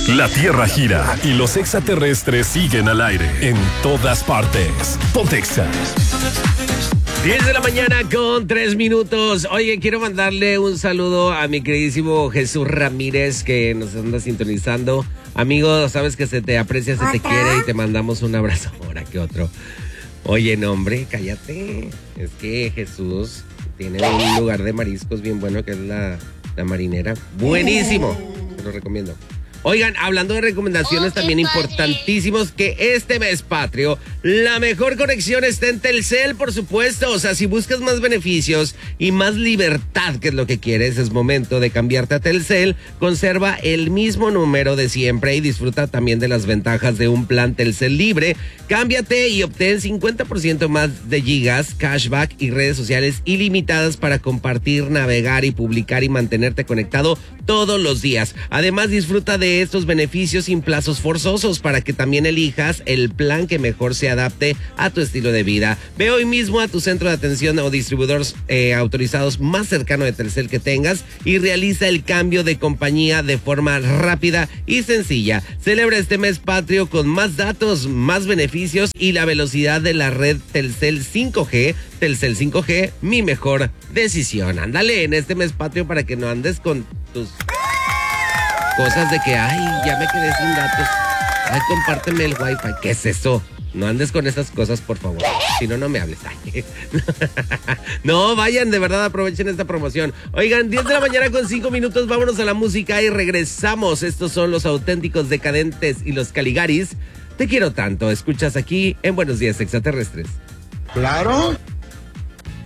La Tierra gira y los extraterrestres siguen al aire en todas partes. Pontexa. 10 de la mañana con 3 minutos. Oye, quiero mandarle un saludo a mi queridísimo Jesús Ramírez que nos anda sintonizando. Amigo, sabes que se te aprecia, se te quiere y te mandamos un abrazo. Ahora que otro. Oye, no, hombre, cállate. Es que Jesús tiene un lugar de mariscos bien bueno que es la Marinera. Buenísimo. Te lo recomiendo. Oigan, hablando de recomendaciones también importantísimos, que este mes patrio, la mejor conexión está en Telcel, por supuesto. O sea, si buscas más beneficios y más libertad, que es lo que quieres, es momento de cambiarte a Telcel. Conserva el mismo número de siempre y disfruta también de las ventajas de un plan Telcel libre. Cámbiate y obtén 50% más de gigas, cashback y redes sociales ilimitadas para compartir, navegar y publicar y mantenerte conectado todos los días. Además, disfruta de estos beneficios sin plazos forzosos para que también elijas el plan que mejor se adapte a tu estilo de vida. Ve hoy mismo a tu centro de atención o distribuidores autorizados más cercano de Telcel que tengas y realiza el cambio de compañía de forma rápida y sencilla. Celebra este mes patrio con más datos, más beneficios y la velocidad de la red Telcel 5G. Telcel 5G, mi mejor decisión. Ándale en este mes patrio para que no andes con tus cosas de que, ay, ya me quedé sin datos. Ay, compárteme el wifi. ¿Qué es eso? No andes con esas cosas, por favor. Si no, no me hables. Ay. No, vayan, de verdad, aprovechen esta promoción. Oigan, 10 de la mañana con 5 minutos, vámonos a la música y regresamos. Estos son los auténticos decadentes y los Caligaris. Te quiero tanto. Escuchas aquí en Buenos Días Extraterrestres. Claro.